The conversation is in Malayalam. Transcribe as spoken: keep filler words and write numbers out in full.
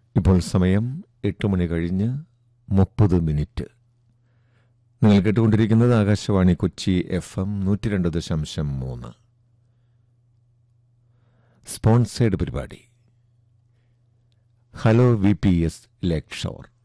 ഇപ്പോൾ സമയം എട്ട് മണി കഴിഞ്ഞ് മുപ്പത് മിനിറ്റ്. നിങ്ങൾ കേട്ടുകൊണ്ടിരിക്കുന്നത് ആകാശവാണി കൊച്ചി എഫ് എം നൂറ്റി രണ്ട് ദശാംശം മൂന്ന്. സ്പോൺസേഡ് പരിപാടി ഹലോ വി പി എസ് ലേക്ക് ഷോർ.